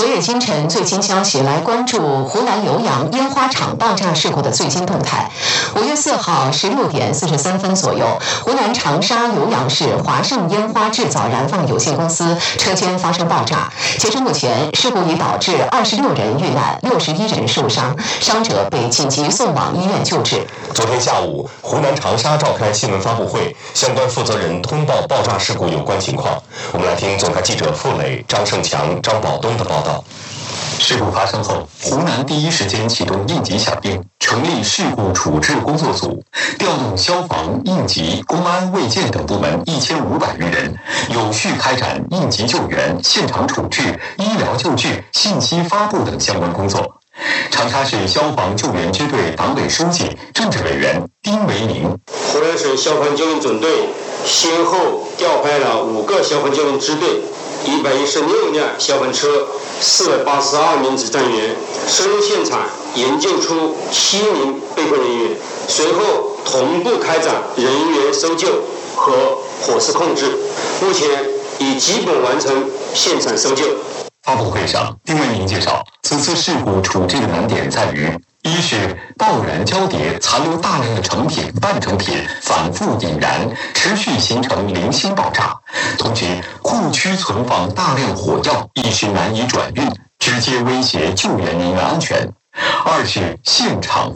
昨日今晨最新消息，来关注湖南浏阳烟花厂爆炸事故的最新动态。5月4号16点43分左右，湖南长沙浏阳市华盛烟花制造燃放有限公司车间发生爆炸。截至目前，事故已导致26人遇难，61人受伤，伤者被紧急送往医院救治。 昨天下午，湖南长沙召开新闻发布会，相关负责人通报爆炸事故有关情况。我们来听总台记者傅磊、张胜强、张宝东的报道。 事故发生后，湖南第一时间启动应急响应，成立事故处置工作组，调动消防、应急、公安、卫健等部门1500余人，有序开展应急救援、现场处置、医疗救治、信息发布等相关工作。长沙市消防救援支队党委书记、政治委员丁维宁： 湖南省消防救援总队先后调派了5个消防救援支队、116辆消防车、482名指战员，深入现场营救出7名被困人员，随后同步开展人员搜救和火势控制，目前已基本完成现场搜救。 发布会上，丁维宁介绍，此次事故处置的难点在于：一是爆燃交叠，残留大量的成品、半成品，反复引燃，持续形成零星爆炸；同时，库区存放大量火药，一时难以转运，直接威胁救援人员安全。二是现场